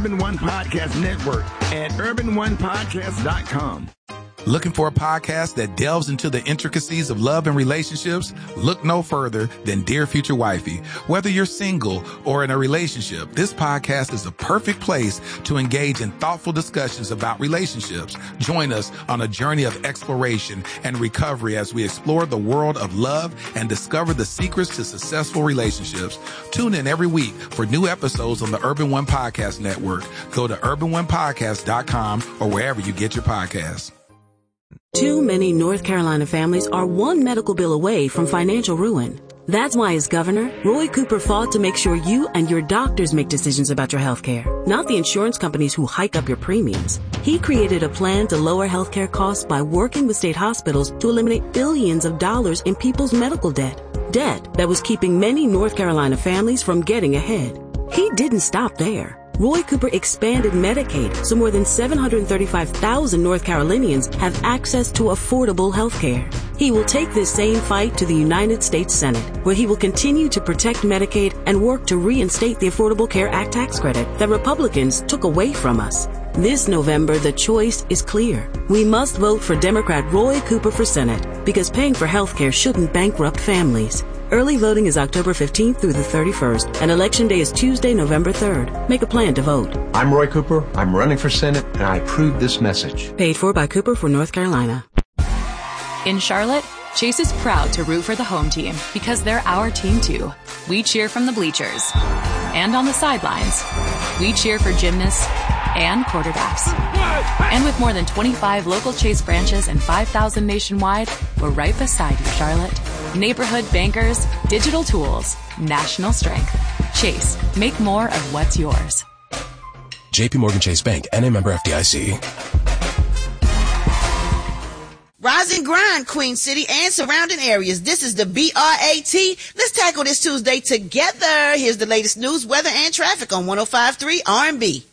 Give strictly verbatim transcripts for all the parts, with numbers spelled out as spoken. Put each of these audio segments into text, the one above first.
Urban One Podcast Network at urban one podcast dot com. Looking for a podcast that delves into the intricacies of love and relationships? Look no further than Dear Future Wifey. Whether you're single or in a relationship, this podcast is a perfect place to engage in thoughtful discussions about relationships. Join us on a journey of exploration and recovery as we explore the world of love and discover the secrets to successful relationships. Tune in every week for new episodes on the Urban One Podcast Network. Go to urban one podcast dot com or wherever you get your podcasts. Too many North Carolina families are one medical bill away from financial ruin. That's why, as governor, Roy Cooper fought to make sure you and your doctors make decisions about your health care, not the insurance companies who hike up your premiums. He created a plan to lower health care costs by working with state hospitals to eliminate billions of dollars in people's medical debt. Debt that was keeping many North Carolina families from getting ahead. He didn't stop there. Roy Cooper expanded Medicaid so more than seven hundred thirty-five thousand North Carolinians have access to affordable health care. He will take this same fight to the United States Senate, where he will continue to protect Medicaid and work to reinstate the Affordable Care Act tax credit that Republicans took away from us. This November, the choice is clear. We must vote for Democrat Roy Cooper for Senate because paying for health care shouldn't bankrupt families. Early voting is October fifteenth through the thirty-first, and Election Day is Tuesday, November third. Make a plan to vote. I'm Roy Cooper. I'm running for Senate, and I approve this message. Paid for by Cooper for North Carolina. In Charlotte, Chase is proud to root for the home team because they're our team too. We cheer from the bleachers and on the sidelines. We cheer for gymnasts and quarterbacks. And with more than twenty-five local Chase branches and five thousand nationwide, we're right beside you, Charlotte. Neighborhood bankers, digital tools, national strength. Chase, make more of what's yours. J P Morgan Chase Bank, N A member F D I C. Rise and grind, Queen City and surrounding areas. This is the B R A T. Let's tackle this Tuesday together. Here's the latest news, weather, and traffic on one oh five point three R and B.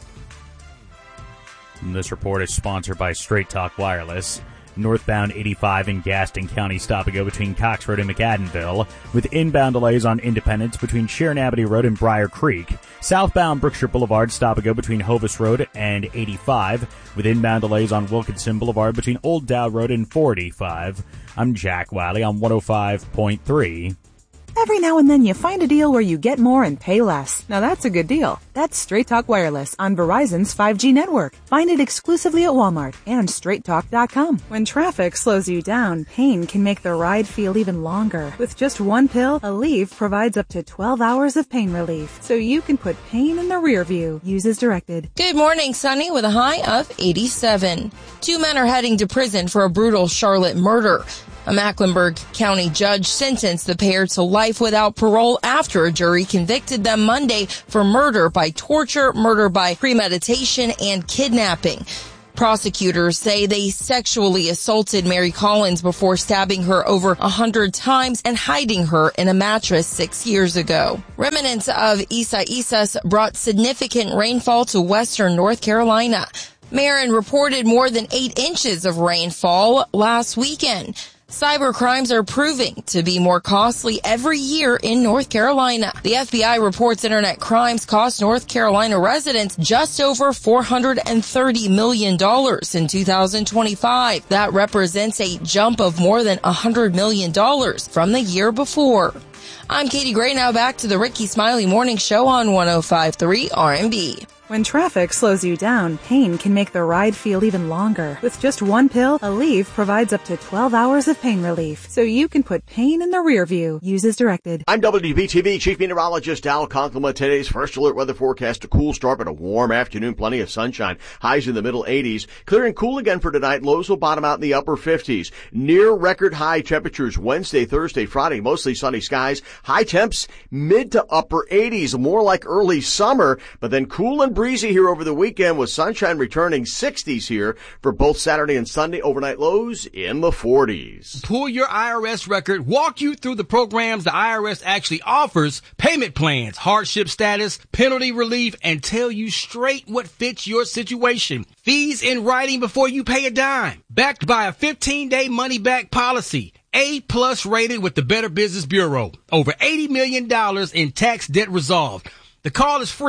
This report is sponsored by Straight Talk Wireless. Northbound eighty-five in Gaston County, stop and go between Cox Road and McAdenville, with inbound delays on Independence between Sharonabity Road and Briar Creek. Southbound Brookshire Boulevard, stop and go between Hovis Road and eighty-five, with inbound delays on Wilkinson Boulevard between Old Dow Road and four eighty-five. I'm Jack Wiley on one oh five point three. Every now and then you find a deal where you get more and pay less. Now that's a good deal. That's Straight Talk Wireless on Verizon's five G network. Find it exclusively at Walmart and straight talk dot com. When traffic slows you down, pain can make the ride feel even longer. With just one pill, Aleve provides up to twelve hours of pain relief, so you can put pain in the rear view. Use as directed. Good morning, sunny with a high of eighty-seven. Two men are heading to prison for a brutal Charlotte murder. A Mecklenburg County judge sentenced the pair to life without parole after a jury convicted them Monday for murder by torture, murder by premeditation, and kidnapping. Prosecutors say they sexually assaulted Mary Collins before stabbing her over a hundred times and hiding her in a mattress six years ago. Remnants of Isa Isas brought significant rainfall to western North Carolina. Marin reported more than eight inches of rainfall last weekend. Cyber crimes are proving to be more costly every year in North Carolina. The F B I reports internet crimes cost North Carolina residents just over four hundred thirty million dollars in two thousand twenty-five. That represents a jump of more than one hundred million dollars from the year before. I'm Katie Gray, now back to the Ricky Smiley Morning Show on one oh five point three R and B. When traffic slows you down, pain can make the ride feel even longer. With just one pill, Aleve provides up to twelve hours of pain relief, so you can put pain in the rear view. Use as directed. I'm W D B T V Chief Meteorologist Al Conklin. Today's first alert weather forecast: a cool start, but a warm afternoon, plenty of sunshine. Highs in the middle eighties. Clear and cool again for tonight. Lows will bottom out in the upper fifties. Near record high temperatures Wednesday, Thursday, Friday. Mostly sunny skies. High temps mid to upper eighties, more like early summer, but then cool and breezy here over the weekend with sunshine returning. Sixties here for both Saturday and Sunday. Overnight lows in the forties. Pull your I R S record, walk you through the programs the I R S actually offers, payment plans, hardship status, penalty relief, and tell you straight what fits your situation. Fees in writing before you pay a dime. Backed by a fifteen-day money-back policy. A plus rated with the Better Business Bureau. Over eighty million dollars in tax debt resolved. The call is free.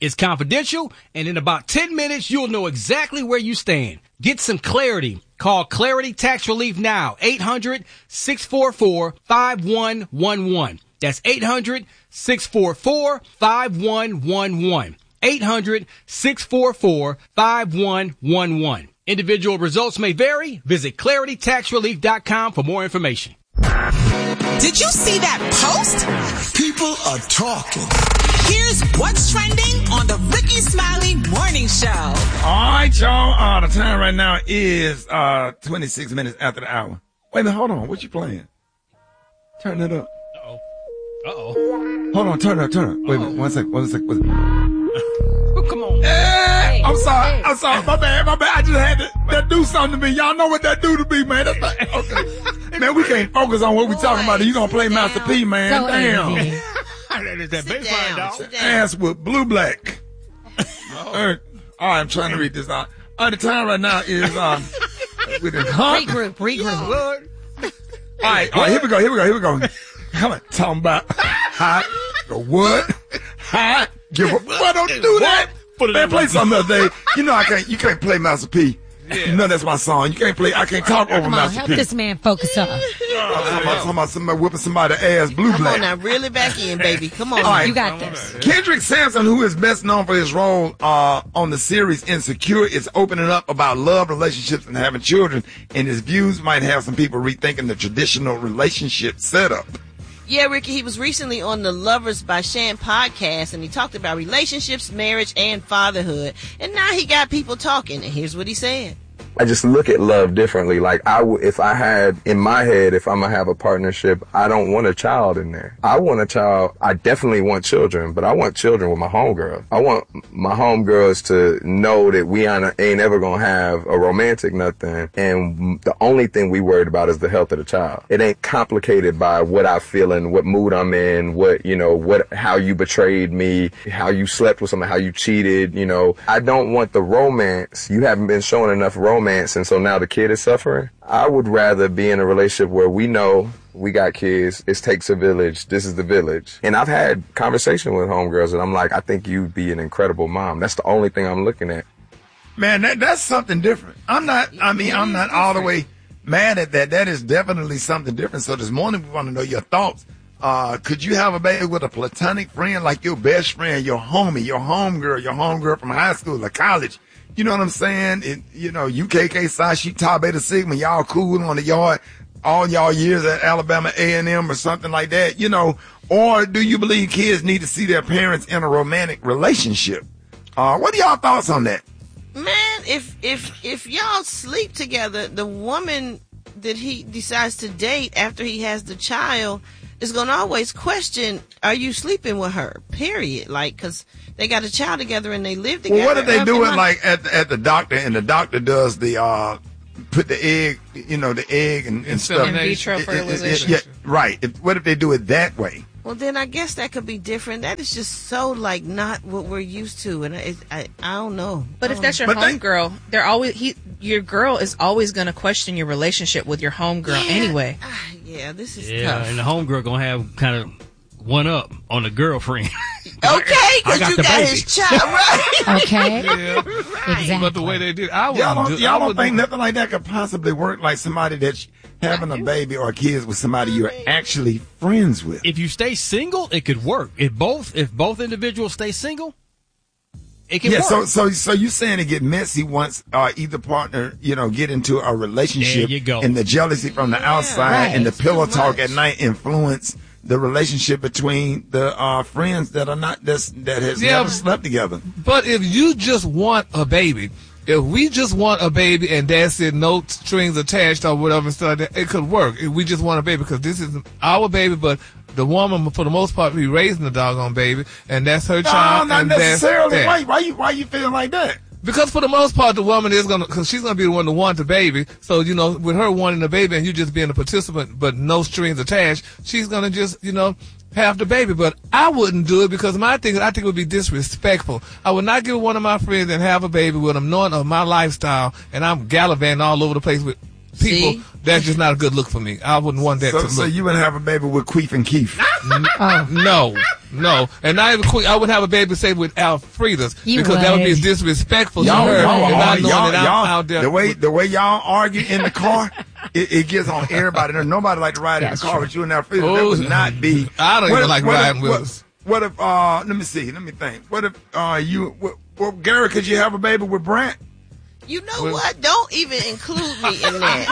It's confidential, and in about ten minutes, you'll know exactly where you stand. Get some clarity. Call Clarity Tax Relief now. eight hundred, six four four, five one one one. That's eight hundred, six four four, five one one one. eight hundred, six four four, five one one one. Individual results may vary. Visit clarity tax relief dot com for more information. Did you see that post? People are talking. Here's what's trending on the Ricky Smiley Morning Show. All right, y'all. Uh, the time right now is uh, twenty-six minutes after the hour. Wait a minute. Hold on. What you playing? Turn it up. Uh-oh. Uh-oh. Hold on. Turn it up. Turn it up. Wait a minute. One second. One second. One second. Oh, come on. Hey, I'm sorry. Hey, I'm sorry. My bad. My bad. I just had to that do something to me. Y'all know what that do to me, man. That's like, okay. Man, we can't focus on what we talking about. You gonna play Master down. P, man. So damn. That is that baseline, dog. Ass with blue black. Oh. All right, I'm trying to read this out. Uh, the time right now is um with the regroup, regroup. All right, all right, here we go, here we go, here we go. Come on, talking about hot, the what, hot. Give a, well, don't do that. Man, play something the other day. You know I can't. You can't play Master P. Yeah. You know that's my song. You can't play. I can't talk over Come Master on, P. help this man focus up. I'm talking about, talking about somebody whipping somebody's ass blue Come black. on now, reel it back in, baby. Come on. All right. You got this. Kendrick Sampson, who is best known for his role uh, on the series Insecure, is opening up about love, relationships, and having children. And his views might have some people rethinking the traditional relationship setup. Yeah, Ricky, he was recently on the Lovers by Shan podcast, and he talked about relationships, marriage, and fatherhood. And now he got people talking, and here's what he said. I just look at love differently. Like, I w- if I had in my head, if I'm gonna have a partnership, I don't want a child in there. I want a child. I definitely want children, but I want children with my homegirl. I want my homegirls to know that we ain't, ain't ever gonna have a romantic nothing, and the only thing we worried about is the health of the child. It ain't complicated by what I feel and what mood I'm in, what, you know, what, how you betrayed me, how you slept with someone, how you cheated, you know. I don't want the romance. You haven't been showing enough romance. And so now the kid is suffering. I would rather be in a relationship where we know we got kids. It takes a village. This is the village. And I've had conversation with homegirls, and I'm like, I think you'd be an incredible mom. That's the only thing I'm looking at. Man, that, that's something different. I'm not, I mean, I'm not all the way mad at that. That is definitely something different. So this morning, we want to know your thoughts. Uh, could you have a baby with a platonic friend, like your best friend, your homie, your homegirl, your homegirl from high school or college? You know what I'm saying? It, you know, U K K, Psi, Chi, Tau, Beta, Sigma, y'all cool on the yard all y'all years at Alabama A and M or something like that, you know? Or do you believe kids need to see their parents in a romantic relationship? Uh, what are y'all thoughts on that? Man, if if if y'all sleep together, the woman that he decides to date after he has the child is going to always question, are you sleeping with her? Period. Like, because they got a child together and they live together. Well, what if they do it like at the, at the doctor, and the doctor does the, uh, put the egg, you know, the egg and, and stuff. In vitro fertilization. Yeah, right. If, what if they do it that way? Well, then I guess that could be different. That is just so, like, not what we're used to. And I, I, I don't know. But if that's your homegirl, they're always, he, your girl is always going to question your relationship with your homegirl yeah. anyway. Uh, yeah, this is yeah, tough. And the homegirl going to have kind of one up on the girlfriend. Okay, because you got baby. His child, right? Okay. Yeah. Right. Exactly. But the way they did, I y'all don't, do, y'all I don't would think do, nothing like that could possibly work, like somebody that's having a baby or kids with somebody you're actually friends with? If you stay single, it could work. If both, if both individuals stay single, it can yeah, work. so so so you saying it get messy once uh, either partner, you know, get into a relationship, there you go. And the jealousy from the yeah, outside right. and the It's pillow too talk much. at night influence the relationship between the uh, friends that are not that's, that has Yeah, never slept together. But if you just want a baby, if we just want a baby and that's it, no strings attached or whatever, and stuff like that, it could work. If we just want a baby, because this is our baby, but the woman, for the most part, be raising the doggone baby, and that's her No, child. not and necessarily. That's Why, why you why you feeling like that? Because for the most part, the woman is gonna, because she's gonna be the one to want the baby. So, you know, with her wanting the baby and you just being a participant, but no strings attached, she's gonna just, you know, have the baby. But I wouldn't do it, because my thing, I think it would be disrespectful. I would not give one of my friends and have a baby with them, knowing of my lifestyle, and I'm gallivanting all over the place with people, See? that's just not a good look for me. I wouldn't want that So, to so look. you wouldn't have a baby with Queef and Keith? oh. No, no. And not even quick. I wouldn't have a baby, say, with Alfreda's. You because that would be would. disrespectful Y'all, to her. y'all, and not y'all, knowing that y'all, I'm out there. the way the way y'all argue in the car, it, it gets on everybody. There's nobody like to ride in the car with you and Alfreda. That Oh, would not be. I don't what even if- like what if- riding with what- us. What if? Uh, let me see. Let me think. What if uh, you? What, well, Gary, could you have a baby with Brant? You know what? Don't even include me in that.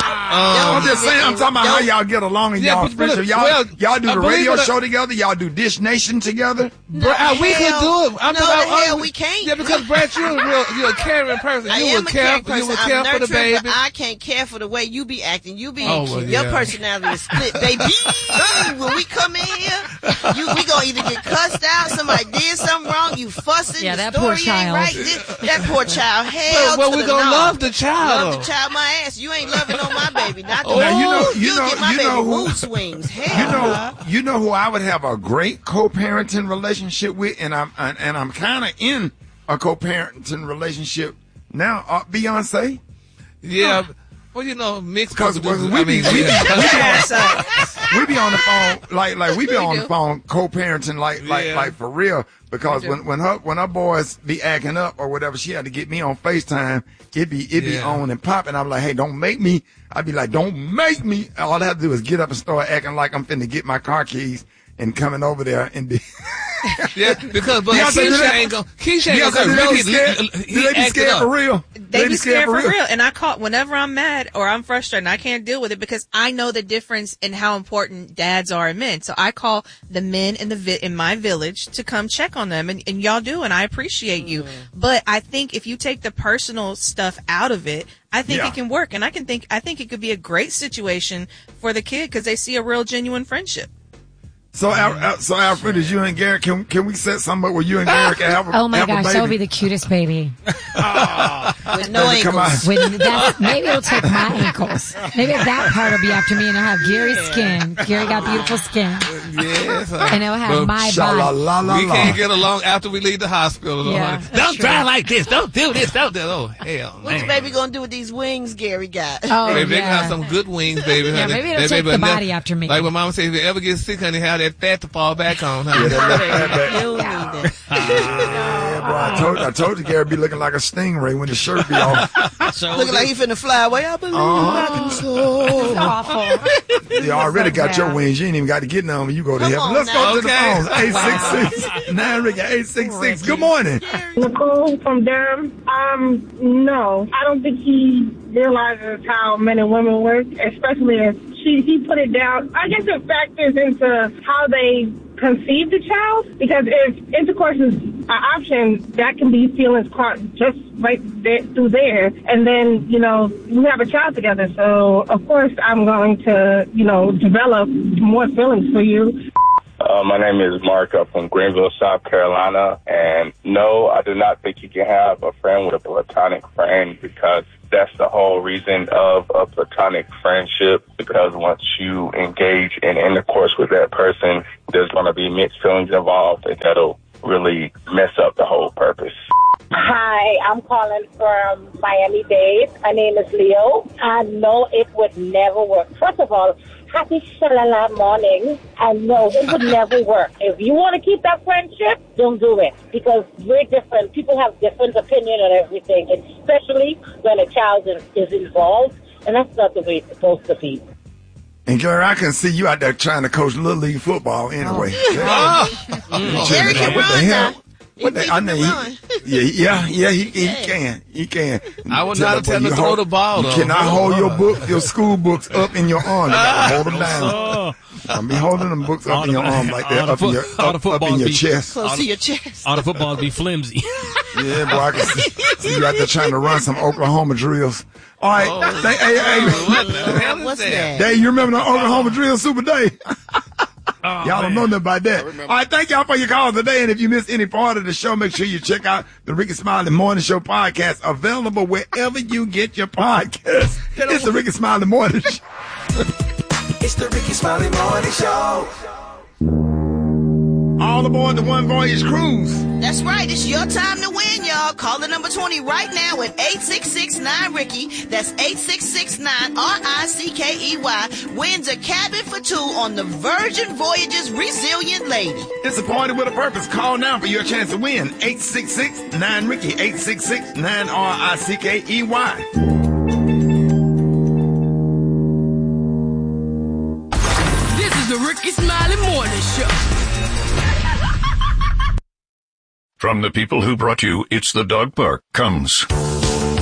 Uh, I'm just saying. I'm talking about how y'all get along and Yeah, y'all but- but- friendship. Y'all, well, y'all do I the believe radio it or- show together. Y'all do Dish Nation together. No, uh, we could hell- do it. I'm no, talking the about- hell we can't. Yeah, because Brett, you're a real, you're a caring person. I You am would a care, caring you person. would I'm care for the nurturing, baby. but I can't care for the way you be acting. You be Oh, well, your yeah. personality is split, baby. When we come in here, you we gonna either get cussed out, somebody did something wrong, you fussing, Yeah, the that story poor ain't child. right. This, that poor child. Hell, Well, well, to we the gonna no. love the child. Love the child, my ass. You ain't loving on my baby, not the Oh, now, you know- Ooh, you you'll know- get my you baby know who- mood swings. Hell, You know, you know who I would have a great co-parenting relationship with, and I'm and, and I'm kind of in a co-parenting relationship now. Uh, Beyonce. Yeah. Well, you know, mixed Because couples. we I be, mean, we, be, we, be yeah. on, we be on the phone like like we be We on do. the phone co-parenting like like Yeah. like for real. Because We do. when when her when her boys be acting up or whatever, she had to get me on FaceTime. It be it be Yeah. on and popping. I'm like, hey, don't make me. I'd be like, don't make me. All I have to do is get up and start acting like I'm finna get my car keys and coming over there and be. Yeah, because but Beyonce, do Keisha that? ain't gonna. Keisha ain't Beyonce, gonna. do they No, be he- scared? he- Do he they be acted scared up. for real? They be scared for real. And I call whenever I'm mad or I'm frustrated and I can't deal with it because I know the difference in how important dads are in men. So I call the men in the vi- in my village to come check on them, and, and y'all do, and I appreciate you. But I think if you take the personal stuff out of it, I think Yeah. it can work, and I can think I think it could be a great situation for the kid because they see a real genuine friendship. So, Al, Al, so Alfred, is you and Garrett? Can can we set something up where you and Garrett can have a Oh my have a gosh, baby? that would be the cutest baby. with no Baby, come ankles. on. With that, maybe it'll take my ankles. Maybe that part will be after me, and I'll have Gary's skin. Gary got beautiful skin. Yes. And it'll have But my sha-la-la-la-la. body. We can't get along after we leave the hospital. Yeah, honey. that's Don't true. drive like this. Don't do this. Don't do Oh, hell, What's man. baby gonna do with these wings Gary got? Oh, Baby, they yeah. can have some good wings, baby. Yeah, honey. maybe it'll That take baby the will body never- after me. Like when Mama said, if you ever get sick, honey, have that fat to fall back on, honey. You don't need that. Yeah, boy, I told I told you Garrett be looking like a stingray when his shirt be off. Looking like he finna fly away. I believe I can soar. Awful. You already so got your bad. wings. You ain't even got to get none when you go to Come heaven. on Let's now. go to the Okay. phones. eight six six nine Ricky eight six six. Good morning. Nicole from Durham. Um, no, I don't think he realizes how men and women work, especially if she he put it down. I guess it factors into how they conceive the child, because if intercourse is an option, that can be feelings caught just right there, through there, and then you know we have a child together. So of course I'm going to you know develop more feelings for you. Uh, my name is Mark. I'm from Greenville, South Carolina. And no, I do not think you can have a friend with a platonic friend, because that's the whole reason of a platonic friendship. Because once you engage in intercourse with that person, there's going to be mixed feelings involved, and that'll really mess up the whole purpose. Hi, I'm calling from Miami-Dade. My name is Leo. I know it would never work. First of all, happy Shalala morning. I know it would never work. If you want to keep that friendship, don't do it, because we're different. People have different opinion on everything, especially when a child is, is involved, and that's not the way it's supposed to be. And Gary, I can see you out there trying to coach Little League football anyway. Oh. Gary can What the run hell? now. What the, I know he, yeah, yeah, yeah, he, he can, he can. I would Tell not that tell boy, him you to throw hold- the ball, You though. cannot hold your book, your school books up in your arm. You gotta hold them down. Don't be holding them books up All in your the- arm like that, all the up in foot- your, all the up, up footballs in your be- chest. Close to your chest. All the footballs be flimsy. Yeah, boy, I can see, see you out there trying to run some Oklahoma drills. All right, Oh. they, hey, hey, What the hell is What's that? that? Dave, you remember the Oklahoma drill Super Day? Y'all don't know nothing about that. All right, thank y'all for your calls today. And if you missed any part of the show, make sure you check out the Ricky Smiley Morning Show podcast, available wherever you get your podcast. It's the Ricky Smiley Morning Show. It's the Ricky Smiley Morning Show. All all aboard the One Voyage Cruise. That's right. It's your time to win, y'all. Call the number twenty right now at eight six six nine Ricky. That's eight six six nine R I C K E Y. Wins a cabin for two on the Virgin Voyages Resilient Lady. It's a party with a purpose. Call now for your chance to win. eight six six nine Ricky. eight six six nine R I C K E Y. This is the Ricky Smiley Morning Show. From the people who brought you It's the Dog Park comes